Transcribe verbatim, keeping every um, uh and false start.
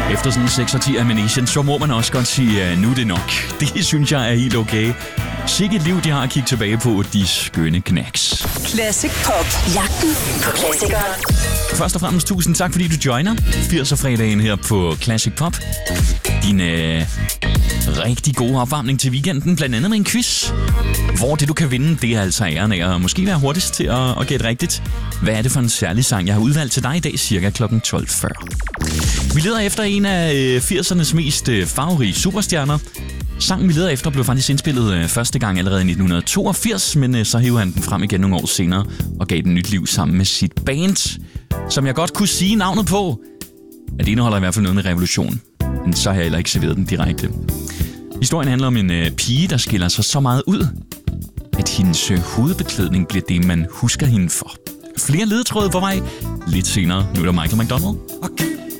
Efter sådan seks og ti Ammunition, så må man også godt sige, uh, nu er det nok. Det synes jeg er helt okay. Sikke et liv, de har at kigge tilbage på, de skønne knacks. Classic Pop. Jagten på klassikeren. Først og fremmest tusind tak, fordi du joiner firser-fredagen her på Classic Pop. Din øh, rigtig gode opvarmning til weekenden, blandt andet med en quiz, hvor det du kan vinde, det er altså æren af at måske være hurtigst til at, at gætte rigtigt. Hvad er det for en særlig sang, jeg har udvalgt til dig i dag, cirka klokken tolv fyrre. Vi leder efter en af øh, firsernes mest øh, farverige superstjerner. Sangen, vi leder efter, blev faktisk indspillet øh, første gang allerede i nitten toogfirs, men øh, så hævde han den frem igen nogle år senere og gav den nyt liv sammen med sit band, som jeg godt kunne sige navnet på. At det indeholder i hvert fald noget med revolution, men så har jeg heller ikke serveret den direkte. Historien handler om en øh, pige, der skiller sig så meget ud, at hendes øh, hovedbeklædning bliver det, man husker hende for. Flere ledetråde på vej lidt senere. Nu er der Michael McDonald. Okay.